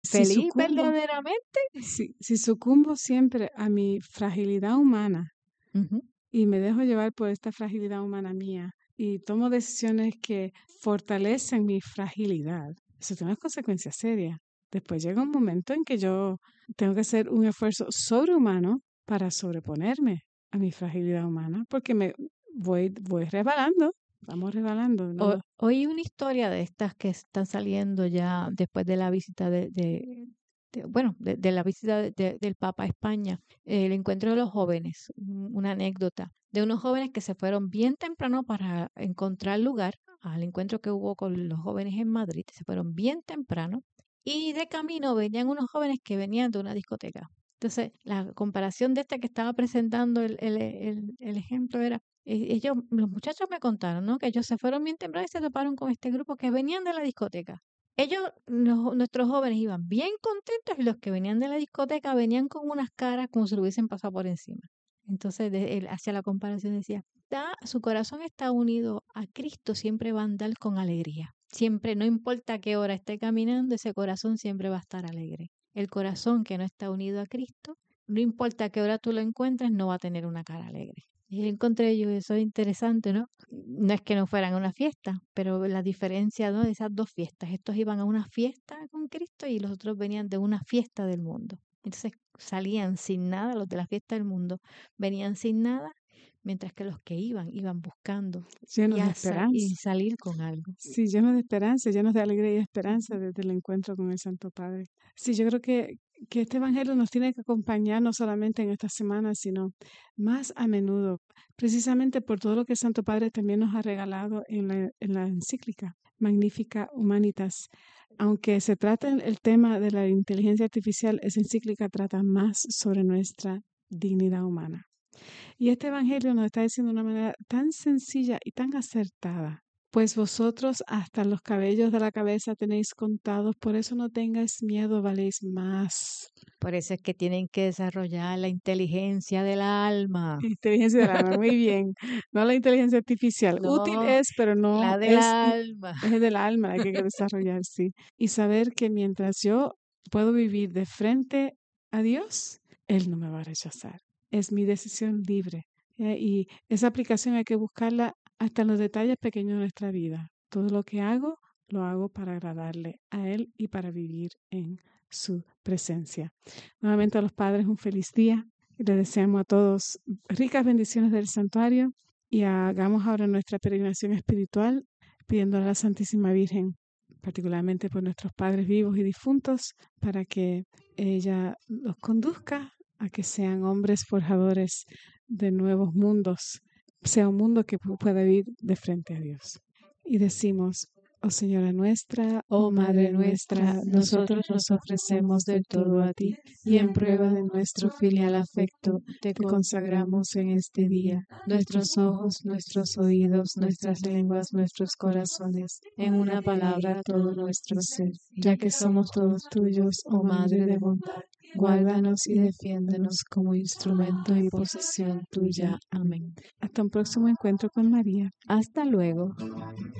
Si feliz sucumbo, verdaderamente. si sucumbo siempre a mi fragilidad humana Ujú. y me dejo llevar por esta fragilidad humana mía y tomo decisiones que fortalecen mi fragilidad, eso tiene unas consecuencias serias. Después llega un momento en que yo tengo que hacer un esfuerzo sobrehumano para sobreponerme a mi fragilidad humana, porque me voy resbalando, vamos resbalando, ¿no? Oí una historia de estas que están saliendo ya después de la visita de la visita del Papa a España, el encuentro de los jóvenes, una anécdota de unos jóvenes que se fueron bien temprano para encontrar lugar al encuentro que hubo con los jóvenes en Madrid, se fueron bien temprano y de camino venían unos jóvenes que venían de una discoteca. Entonces, la comparación de esta que estaba presentando el ejemplo era, los muchachos me contaron, ¿no? Que ellos se fueron bien temprano y se toparon con este grupo que venían de la discoteca. Nuestros jóvenes iban bien contentos y los que venían de la discoteca venían con unas caras como si lo hubiesen pasado por encima. Entonces, él hacia la comparación decía, su corazón está unido a Cristo, siempre va a andar con alegría. Siempre, no importa qué hora esté caminando, ese corazón siempre va a estar alegre. El corazón que no está unido a Cristo, no importa qué hora tú lo encuentres, no va a tener una cara alegre. Y encontré yo eso interesante, ¿no? No es que no fueran a una fiesta, pero la diferencia, ¿no? De esas dos fiestas. Estos iban a una fiesta con Cristo y los otros venían de una fiesta del mundo. Entonces salían sin nada, los de la fiesta del mundo venían sin nada, mientras que los que iban buscando Llenos de esperanza. y salir con algo. Sí, llenos de esperanza, llenos de alegría y esperanza desde el encuentro con el Santo Padre. Sí, yo creo que este Evangelio nos tiene que acompañar no solamente en esta semana, sino más a menudo, precisamente por todo lo que el Santo Padre también nos ha regalado en la encíclica Magnificat Humanitas. Aunque se trata el tema de la inteligencia artificial, esa encíclica trata más sobre nuestra dignidad humana. Y este Evangelio nos está diciendo de una manera tan sencilla y tan acertada. Pues vosotros hasta los cabellos de la cabeza tenéis contados, por eso no tengáis miedo, valéis más. Por eso es que tienen que desarrollar la inteligencia del alma. Inteligencia del alma, muy bien. No la inteligencia artificial. Útil No, es, pero no la del es, alma. es del alma la que hay que desarrollar, sí. Y saber que mientras yo puedo vivir de frente a Dios, Él no me va a rechazar. Es mi decisión libre. Y esa aplicación hay que buscarla hasta en los detalles pequeños de nuestra vida. Todo lo que hago, lo hago para agradarle a Él y para vivir en su presencia. Nuevamente a los padres un feliz día. Les deseamos a todos ricas bendiciones del santuario y hagamos ahora nuestra peregrinación espiritual pidiendo a la Santísima Virgen, particularmente por nuestros padres vivos y difuntos, para que ella los conduzca a que sean hombres forjadores de nuevos mundos, sea un mundo que pueda vivir de frente a Dios. Y decimos, oh Señora nuestra, Oh oh Madre Madre nuestra, nuestra, nosotros nos ofrecemos del todo a ti y en prueba de nuestro filial afecto te consagramos en este día nuestros ojos, nuestros oídos, nuestras lenguas, nuestros corazones, en una palabra todo nuestro ser, ya que somos todos tuyos, oh Madre de bondad. Guárdanos y defiéndenos como instrumento y posesión tuya. Amén. Hasta un próximo encuentro con María. hasta luego.